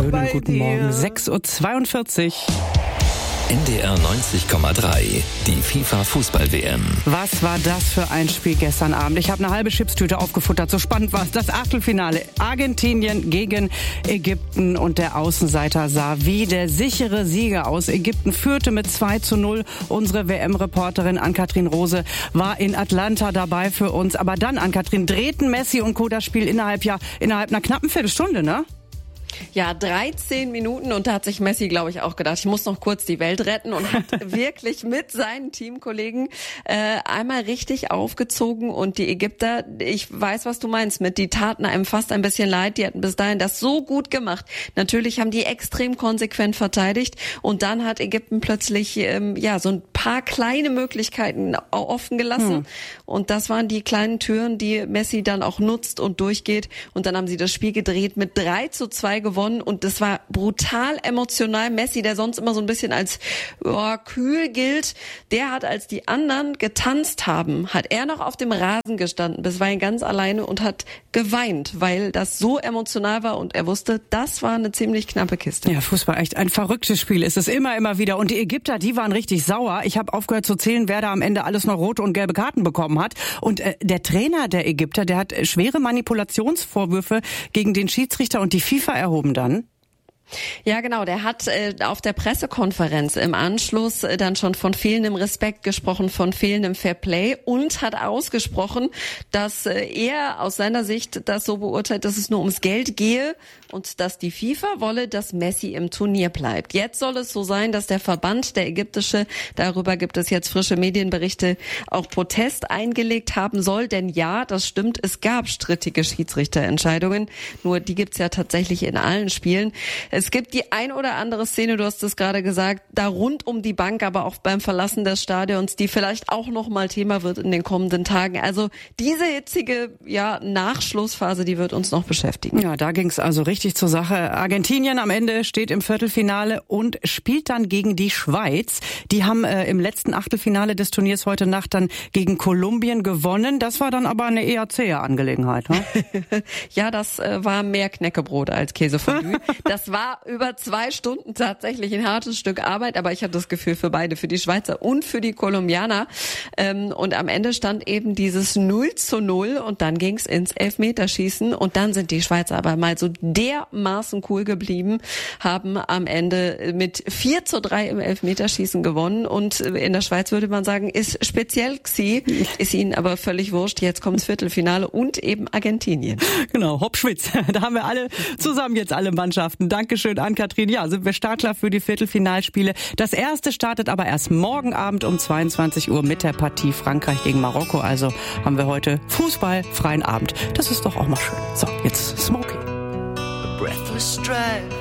Schönen guten Morgen, 6.42 Uhr. NDR 90,3, die FIFA-Fußball-WM. Was war das für ein Spiel gestern Abend? Ich habe eine halbe Chipstüte aufgefuttert, so spannend war es. Das Achtelfinale Argentinien gegen Ägypten und der Außenseiter sah wie der sichere Sieger aus. Ägypten führte mit 2:0. Unsere WM-Reporterin Ann-Kathrin Rose war in Atlanta dabei für uns. Aber dann, Ann-Kathrin, drehten Messi und Co. das Spiel innerhalb einer knappen Viertelstunde, ne? Ja, 13 Minuten und da hat sich Messi, glaube ich, auch gedacht, ich muss noch kurz die Welt retten und hat wirklich mit seinen Teamkollegen einmal richtig aufgezogen und die Ägypter, ich weiß, was du meinst die taten einem fast ein bisschen leid, die hatten bis dahin das so gut gemacht. Natürlich haben die extrem konsequent verteidigt und dann hat Ägypten plötzlich so ein paar kleine Möglichkeiten offen gelassen und das waren die kleinen Türen, die Messi dann auch nutzt und durchgeht und dann haben sie das Spiel gedreht mit 3:2 gewonnen und das war brutal emotional. Messi, der sonst immer so ein bisschen als kühl gilt, der hat, als die anderen getanzt haben, hat er noch auf dem Rasen gestanden, bisweilen ganz alleine und hat geweint, weil das so emotional war und er wusste, das war eine ziemlich knappe Kiste. Ja, Fußball, echt ein verrücktes Spiel ist es immer wieder. Und die Ägypter, die waren richtig sauer. Ich habe aufgehört zu zählen, wer da am Ende alles noch rote und gelbe Karten bekommen hat. Und der Trainer der Ägypter, der hat schwere Manipulationsvorwürfe gegen den Schiedsrichter und die FIFA erhoben dann. Ja, genau. Der hat auf der Pressekonferenz im Anschluss dann schon von fehlendem Respekt gesprochen, von fehlendem Fairplay und hat ausgesprochen, dass er aus seiner Sicht das so beurteilt, dass es nur ums Geld gehe und dass die FIFA wolle, dass Messi im Turnier bleibt. Jetzt soll es so sein, dass der Verband, der ägyptische, darüber gibt es jetzt frische Medienberichte, auch Protest eingelegt haben soll. Denn ja, das stimmt, es gab strittige Schiedsrichterentscheidungen. Nur die gibt's ja tatsächlich in allen Spielen. Es gibt die ein oder andere Szene, du hast es gerade gesagt, da rund um die Bank, aber auch beim Verlassen des Stadions, die vielleicht auch noch mal Thema wird in den kommenden Tagen. Also diese hitzige Nachschlussphase, die wird uns noch beschäftigen. Ja, da ging's also richtig zur Sache. Argentinien am Ende steht im Viertelfinale und spielt dann gegen die Schweiz. Die haben im letzten Achtelfinale des Turniers heute Nacht dann gegen Kolumbien gewonnen. Das war dann aber eine eher zähe Angelegenheit. Ne? Ja, das war mehr Knäckebrot als Käsefondue. Das war über 2 Stunden tatsächlich ein hartes Stück Arbeit, aber ich hatte das Gefühl für beide, für die Schweizer und für die Kolumbianer. Und am Ende stand eben dieses 0:0 und dann ging's ins Elfmeterschießen und dann sind die Schweizer aber mal so dermaßen cool geblieben, haben am Ende mit 4:3 im Elfmeterschießen gewonnen und in der Schweiz würde man sagen, ist speziell gsi, ist ihnen aber völlig wurscht. Jetzt kommt's Viertelfinale und eben Argentinien. Genau, Hoppschwitz. Da haben wir alle zusammen jetzt alle Mannschaften. Dankeschön, Ann-Kathrin. Ja, sind wir startklar für die Viertelfinalspiele. Das erste startet aber erst morgen Abend um 22 Uhr mit der Partie Frankreich gegen Marokko. Also haben wir heute fußballfreien Abend. Das ist doch auch mal schön. So, jetzt Smokey. A breathless drive